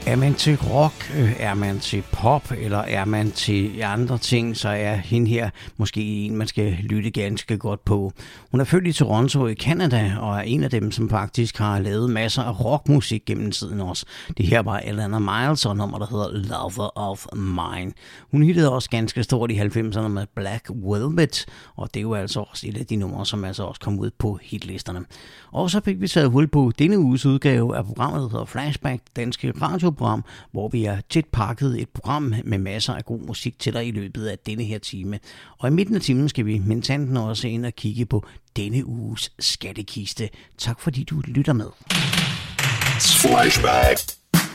Er man til rock, er man til pop, eller er man til andre ting, så er hende her måske en, man skal lytte ganske godt på. Hun er født i Toronto i Canada, og er en af dem, som faktisk har lavet masser af rockmusik gennem tiden også. Det her var Alana Miles og nummer, der hedder Lover of Mine. Hun hittede også ganske stort i 90'erne med Black Velvet, og det er jo altså også et af de numre, som altså også kom ud på hitlisterne. Og så fik vi taget hul på denne uges udgave af programmet, der hedder Flashback, danske radioprogram, hvor vi har tæt pakket et program med masser af god musik til dig i løbet af denne her time. Og i midten af timen skal vi mintanten også ind og kigge på denne uges skattekiste. Tak fordi du lytter med. Flashback.